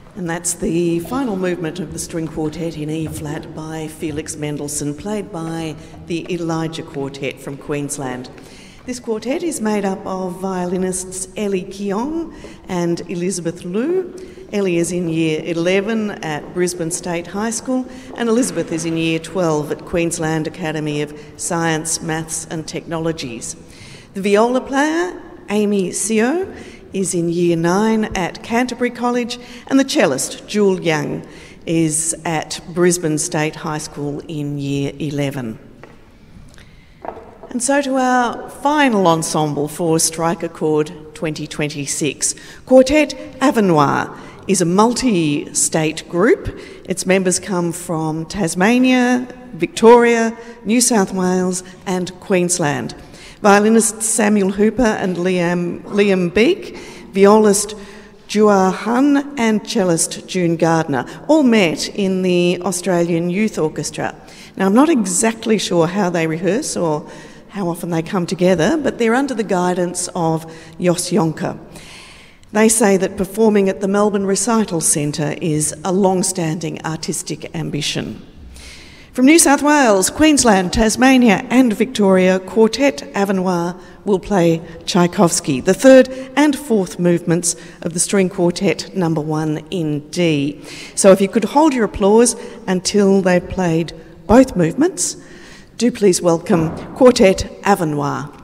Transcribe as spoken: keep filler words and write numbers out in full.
And that's the final movement of the string quartet in E-flat by Felix Mendelssohn, played by the Elijah Quartet from Queensland. This quartet is made up of violinists Ellie Keong and Elizabeth Liu. Ellie is in year eleven at Brisbane State High School, and Elizabeth is in year twelve at Queensland Academy of Science, Maths and Technologies. The viola player, Amy Seo, is in year nine at Canterbury College, and the cellist, Jewel Young, is at Brisbane State High School in year eleven. And so to our final ensemble for Strike a Chord twenty twenty-six. Quartet Avenoir is a multi-state group. Its members come from Tasmania, Victoria, New South Wales and Queensland. Violinists Samuel Hooper and Liam, Liam Beek, violist Jua Hun and cellist June Gardner, all met in the Australian Youth Orchestra. Now, I'm not exactly sure how they rehearse or how often they come together, but they're under the guidance of Jos Jonker. They say that performing at the Melbourne Recital Centre is a long-standing artistic ambition. From New South Wales, Queensland, Tasmania and Victoria, Quartet Avenoir will play Tchaikovsky, the third and fourth movements of the string quartet number one in D. So if you could hold your applause until they've played both movements, do please welcome Quartet Avenoir.